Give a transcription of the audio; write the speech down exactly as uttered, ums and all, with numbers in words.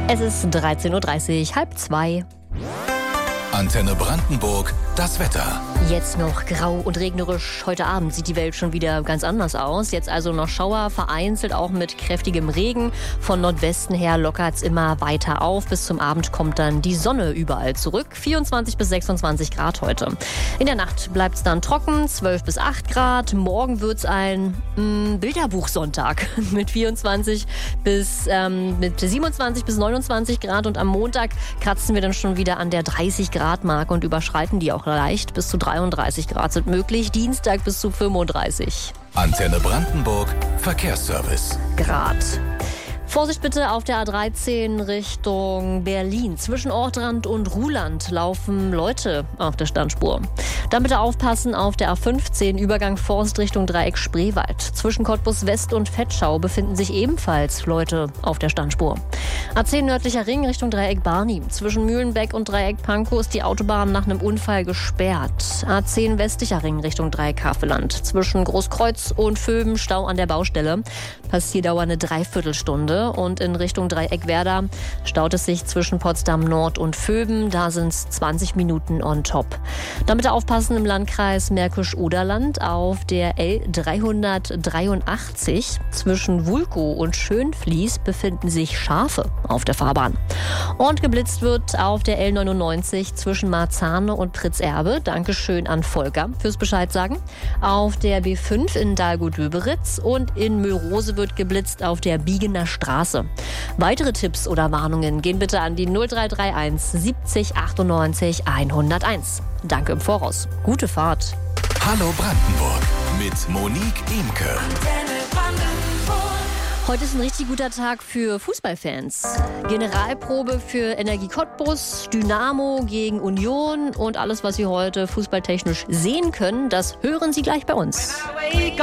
Es ist dreizehn Uhr dreißig, halb zwei. Antenne Brandenburg, das Wetter. Jetzt noch grau und regnerisch. Heute Abend sieht die Welt schon wieder ganz anders aus. Jetzt also noch Schauer, vereinzelt auch mit kräftigem Regen. Von Nordwesten her lockert es immer weiter auf. Bis zum Abend kommt dann die Sonne überall zurück. vierundzwanzig bis sechsundzwanzig Grad heute. In der Nacht bleibt es dann trocken, zwölf bis acht Grad. Morgen wird es ein mh, Bilderbuchsonntag mit vierundzwanzig bis ähm, mit siebenundzwanzig bis neunundzwanzig Grad. Und am Montag kratzen wir dann schon wieder an der dreißig Grad Marke und überschreiten die auch leicht. Bis zu dreiunddreißig Grad sind möglich. Dienstag bis zu fünfunddreißig. Antenne Brandenburg, Verkehrsservice. Grad. Vorsicht bitte auf der A dreizehn Richtung Berlin. Zwischen Ortrand und Ruhland laufen Leute auf der Standspur. Dann bitte aufpassen auf der A fünfzehn Übergang Forst Richtung Dreieck Spreewald. Zwischen Cottbus West und Vetschau befinden sich ebenfalls Leute auf der Standspur. A zehn nördlicher Ring Richtung Dreieck Barnim. Zwischen Mühlenbeck und Dreieck Pankow ist die Autobahn nach einem Unfall gesperrt. A zehn westlicher Ring Richtung Dreieck Havelland. Zwischen Großkreuz und Vöben Stau an der Baustelle. Passierdauer eine Dreiviertelstunde. Und in Richtung Dreieck Werder staut es sich zwischen Potsdam Nord und Vöben. Da sind es zwanzig Minuten on top. Dann bitte aufpassen im Landkreis Märkisch-Oderland auf der L dreihundertdreiundachtzig. Zwischen Wulkow und Schönfließ befinden sich Schafe auf der Fahrbahn. Und geblitzt wird auf der L neunundneunzig zwischen Marzahn und Pritzerbe. Dankeschön an Volker fürs Bescheid sagen. Auf der B fünf in Dahlgut-Döberitz und in Müllrose wird geblitzt auf der Biegener Straße. Weitere Tipps oder Warnungen gehen bitte an die null drei drei eins siebzig achtundneunzig hunderteins. Danke im Voraus. Gute Fahrt. Hallo Brandenburg mit Monique Imke. Heute ist ein richtig guter Tag für Fußballfans. Generalprobe für Energie Cottbus, Dynamo gegen Union und alles, was Sie heute fußballtechnisch sehen können, das hören Sie gleich bei uns.